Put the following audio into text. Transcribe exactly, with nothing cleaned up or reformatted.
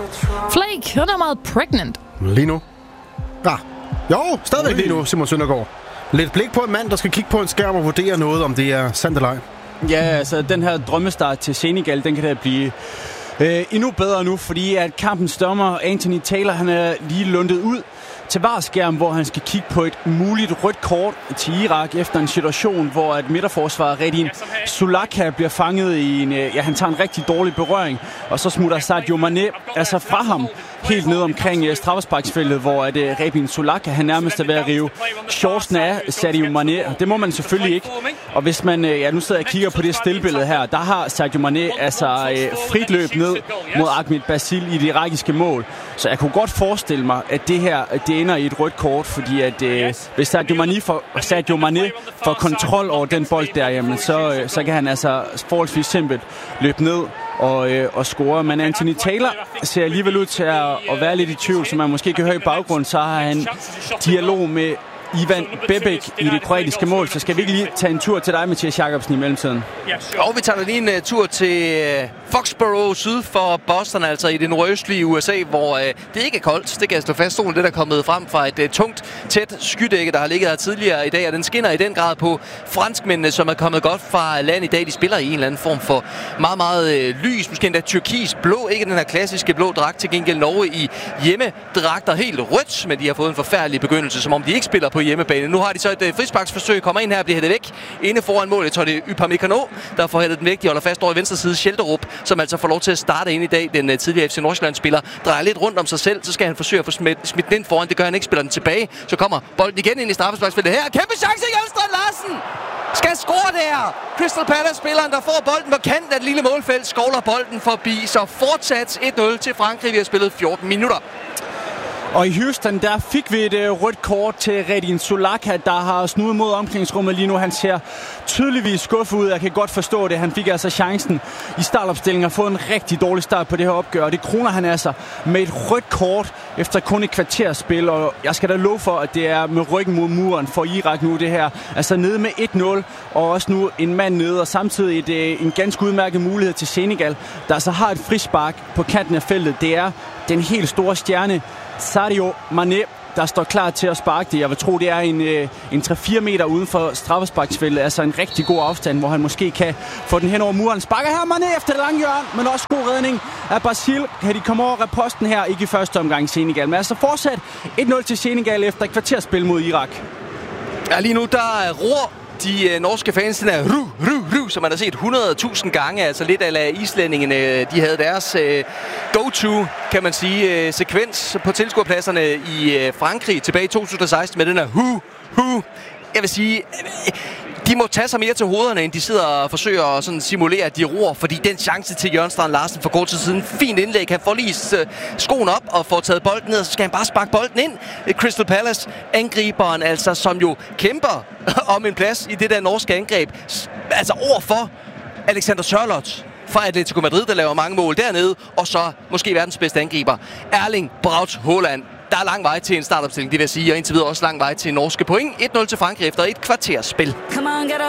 Flake, den er meget pregnant. Lige nu. Ja. Jo, stadigvæk lige nu, Simon Søndergaard. Lidt blik på en mand, der skal kigge på en skærm og vurdere noget, om det er sandt eller ej. Ja, altså den her drømmestart til Senegal, den kan da blive øh, endnu bedre nu, fordi at kampens dommer Anthony Taylor, han er lige lundet ud til varskærm, hvor han skal kigge på et muligt rødt kort til Irak efter en situation, hvor at midterforsvarer Redin Sulaka bliver fanget i en, ja, han tager en rigtig dårlig berøring, og så smutter Sadio Mané altså fra ham helt ned omkring straffesparksfeltet, hvor at Redin Sulaka, han nærmest er ved at rive shortsene af Sadio Mané. Det må man selvfølgelig ikke. Og hvis man, ja, nu sidder jeg og kigger på det stillbillede her, der har Sadio Mané altså frit løb ned mod Ahmed Basil i det irakiske mål. Så jeg kunne godt forestille mig, at det her, det ender i et rødt kort, fordi at øh, hvis Sadio Mané får, Sadio Mané får kontrol over den bold der, jamen, så, øh, så kan han altså forholdsvis simpelt løbe ned og, øh, og score. Men Anthony Taylor ser alligevel ud til at, at være lidt i tvivl, som man måske kan høre i baggrund, så har han dialog med Ivan Bebek i det kroatiske mål. Så skal vi ikke lige tage en tur til dig, Mathias Jacobsen, i mellemtiden? Og vi tager lige en uh, tur til uh, Foxborough syd for Boston, altså i det nordøstlige U S A, hvor uh, det ikke er koldt. Det kan jeg slå fast, solen det der er kommet frem fra et uh, tungt, tæt skydække, der har ligget her tidligere i dag, og den skinner i den grad på franskmændene, som er kommet godt fra land i dag. De spiller i en eller anden form for meget, meget uh, lys, måske endda turkis blå, ikke den her klassiske blå dragt. Til gengæld Norge i hjemmedragter helt rødt, men de har fået en forfærdelig begyndelse, som om de ikke spiller på hjemmebane. Nu har de så et uh, frisparksforsøg, kommer ind her og bliver hættet væk. Inde foran målet, jeg tror det er Upamecano, der får hættet den væk. De holder fast over i venstre side. Schelderup, som altså får lov til at starte ind i dag. Den uh, tidligere F C Nordsjælland-spiller drejer lidt rundt om sig selv, så skal han forsøge at få smidt, smidt den ind foran. Det gør han ikke, spiller den tilbage. Så kommer bolden igen ind i straffesparksfeltet her. Kæmpe chance, Jørgen Larsen! Skal score der! Crystal Palace-spilleren, der får bolden på kanten af det lille målfelt, skovler bolden forbi. Så fortsat et nul til Frankrig. Vi har spillet fjorten minutter. Og i Houston, der fik vi et uh, rødt kort til Redin Sulaka, der har snudet mod omklædningsrummet lige nu. Han ser tydeligvis skuffet ud. Jeg kan godt forstå det. Han fik altså chancen i startopstillingen og fået en rigtig dårlig start på det her opgør. Og det kroner han altså med et rødt kort efter kun et kvarterspil. Og jeg skal da love for, at det er med ryggen mod muren for Irak nu det her. Altså nede med et nul, og også nu en mand nede. Og samtidig et, en ganske udmærket mulighed til Senegal, der altså har et frispark på kanten af feltet. Det er den helt store stjerne Sadio Mané, der står klar til at sparke det. Jeg vil tro, det er en, en tre fire meter uden for straffesparksfeltet. Altså en rigtig god afstand, hvor han måske kan få den hen over muren. Sparker her Mané efter det lange hjørne, men også god redning af Basil. Kan de komme over reposten her? Ikke i første omgang Senegal. Men altså fortsat et nul til Senegal efter et kvarterspil mod Irak. Ja, lige nu der ror de øh, norske fans, den er ru, ru, ru, som man har set hundrede tusind gange, altså lidt af islændingene, de havde deres øh, go-to, kan man sige, øh, sekvens på tilskuerpladserne i øh, Frankrig tilbage i to tusind og seksten med den her hu, hu. Jeg vil sige, øh, de må tage sig mere til hovederne, end de sidder og forsøger at sådan simulere, at de ror, fordi den chance til Jørgen Strand Larsen for kort tid siden, fint indlæg, han får lige øh, skoen op og får taget bolden ned, og så skal han bare sparke bolden ind. Crystal Palace angriberen, altså, som jo kæmper om en plads i det der norske angreb, altså overfor Alexander Sørloth fra Atletico Madrid, der laver mange mål dernede, og så måske verdens bedste angriber, Erling Braut Haaland. Der er lang vej til en startopstilling, det vil jeg sige, og indtil videre også lang vej til norske point. et nul til Frankrig efter et kvarters spil.